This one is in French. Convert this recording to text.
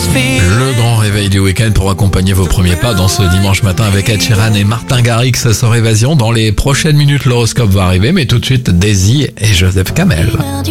Le grand réveil du week-end pour accompagner vos premiers pas dans ce dimanche matin avec Ed Sheeran et Martin Garrix sur Évasion. Dans les prochaines minutes, l'horoscope va arriver, mais tout de suite, Daisy et Joseph Kamel.